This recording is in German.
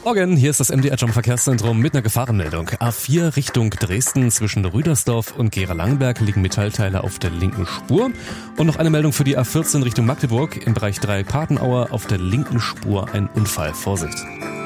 Morgen, hier ist das MDR Jump Verkehrszentrum mit einer Gefahrenmeldung. A4 Richtung Dresden zwischen Rüdersdorf und Gera-Langenberg liegen Metallteile auf der linken Spur. Und noch eine Meldung für die A14 Richtung Magdeburg. Im Bereich Dreieck-Patenauer auf der linken Spur ein Unfall. Vorsicht!